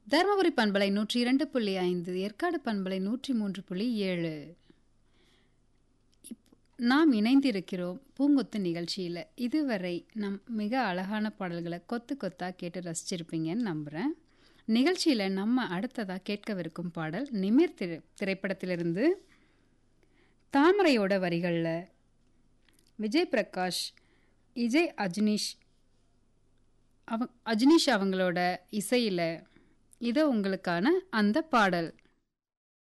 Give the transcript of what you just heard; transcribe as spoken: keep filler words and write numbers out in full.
தருமபுரி பண்பலை நூற்றி இரண்டு புள்ளி ஐந்து, ஏற்காடு பண்பலை நூற்றி மூன்று புள்ளி ஏழு. நாம் இணைந்திருக்கிறோம் பூங்கொத்து நிகழ்ச்சியில். இதுவரை நம் மிக அழகான பாடல்களை கொத்து கொத்தாக கேட்டு ரசிச்சிருப்பீங்கன்னு நம்புகிறேன். நிகழ்ச்சியில் நம்ம அடுத்ததாக கேட்கவிருக்கும் பாடல் நிமிர் திரை திரைப்படத்திலிருந்து தாமரையோட வரிகளில் விஜய் பிரகாஷ், விஜய் அஜ்னீஷ் அவ அஜ்னீஷ் அவங்களோட இசையில் இதோ உங்களுக்கான அந்த பாடல்.